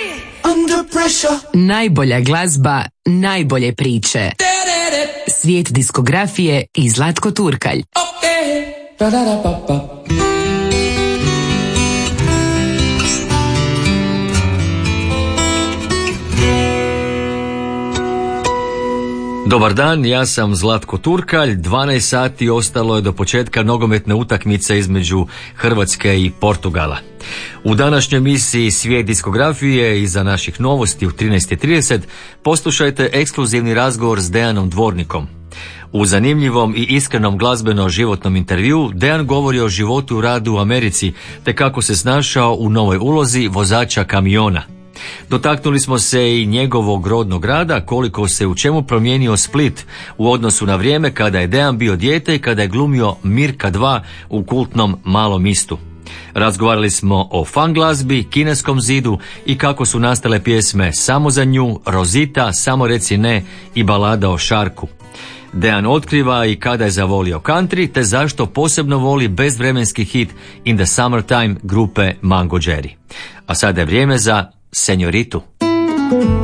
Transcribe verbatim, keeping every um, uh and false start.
Najbolja glazba, najbolje priče. Svijet diskografije i Zlatko Turkalj. Dobar dan, ja sam Zlatko Turkalj. dvanaest sati ostalo je do početka nogometne utakmice između Hrvatske i Portugala. U današnjoj emisiji Svijet diskografije iza naših novosti u trinaest i trideset poslušajte ekskluzivni razgovor s Dejanom Dvornikom. U zanimljivom i iskrenom glazbeno-životnom intervjuu Dejan govori o životu i radu u Americi te kako se snašao u novoj ulozi vozača kamiona. Dotaknuli smo se i njegovog rodnog grada, koliko se u čemu promijenio Split u odnosu na vrijeme kada je Dejan bio dijete i kada je glumio Mirka dva u kultnom Malom Istu. Razgovarali smo o fan glazbi, Kineskom zidu i kako su nastale pjesme Samo za nju, Rosita, Samo reci ne i balada o Šarku. Dejan otkriva i kada je zavolio country te zašto posebno voli bezvremenski hit In the Summertime grupe Mango Jerry. A sada je vrijeme za Senjoritu.